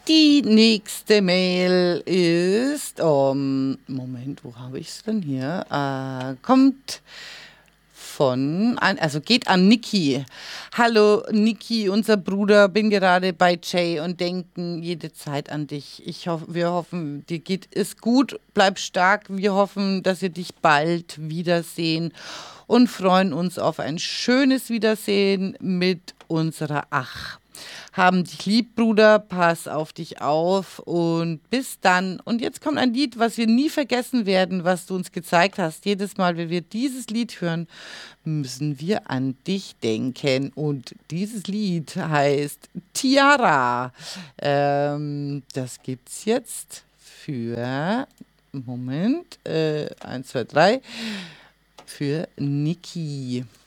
Die nächste Mail ist, Moment, wo habe ich es denn hier? Kommt also geht an Niki. Hallo Niki, unser Bruder, bin gerade bei Jay und denken jede Zeit an dich. Wir hoffen, dir geht es gut, bleib stark. Wir hoffen, dass wir dich bald wiedersehen und freuen uns auf ein schönes Wiedersehen mit unserer Ach. Haben dich lieb, Bruder, pass auf dich auf und bis dann. Und jetzt kommt ein Lied, was wir nie vergessen werden, was du uns gezeigt hast. Jedes Mal, wenn wir dieses Lied hören, müssen wir an dich denken. Und dieses Lied heißt Tiara. Das gibt's jetzt für, Moment, 1, 2, 3, für Niki.